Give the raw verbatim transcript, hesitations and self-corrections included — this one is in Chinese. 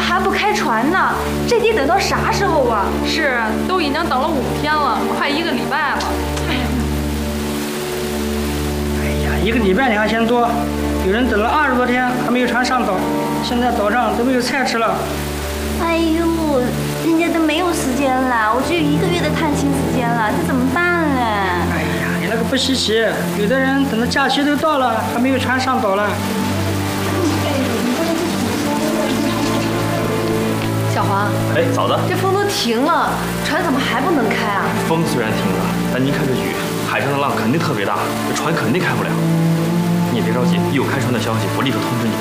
还不开船呢？这得等到啥时候啊？ 是，都已经等了五天了，快一个礼拜了。 哎呀，一个礼拜你还嫌多？有人等了二十多天还没有船上岛，现在岛上都没有菜吃了。 哎呦，人家都没有时间了，我只有一个月的探亲时间了，这怎么办呢？ 哎呀，你那个不稀奇，有的人等到假期都到了还没有船上岛了。 小黄， 哎，嫂子， 这风都停了，船怎么还不能开啊？ 风虽然停了，但您看这雨，海上的浪肯定特别大，这船肯定开不了。你也别着急，一有开船的消息，我立刻通知你。